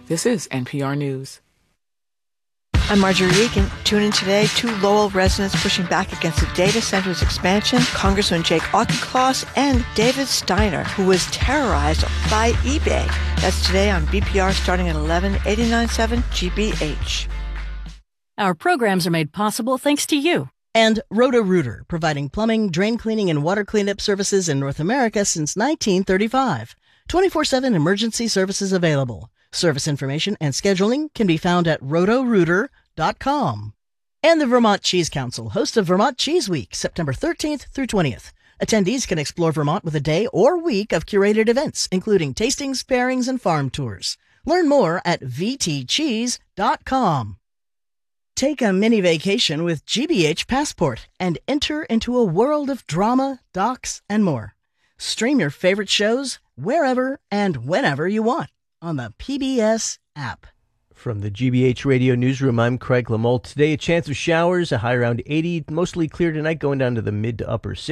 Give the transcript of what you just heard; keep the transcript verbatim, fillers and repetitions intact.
This is N P R News. I'm Marjorie Regan. Tune in today. Two Lowell residents pushing back against the data center's expansion, Congressman Jake Auchincloss and David Steiner, who was terrorized by eBay. That's today on B P R starting at eleven, eighty-nine point seven G B H. Our programs are made possible thanks to you. And Roto-Rooter, providing plumbing, drain cleaning, and water cleanup services in North America since nineteen thirty-five. twenty-four seven emergency services available. Service information and scheduling can be found at roto rooter dot com. And the Vermont Cheese Council hosts a Vermont Cheese Week, September thirteenth through twentieth. Attendees can explore Vermont with a day or week of curated events, including tastings, pairings, and farm tours. Learn more at v t cheese dot com. Take a mini vacation with G B H Passport and enter into a world of drama, docs, and more. Stream your favorite shows wherever and whenever you want on the P B S app. From the G B H Radio Newsroom, I'm Craig Lamolt. Today, a chance of showers, a high around eighty, mostly clear tonight, going down to the mid to upper sixties.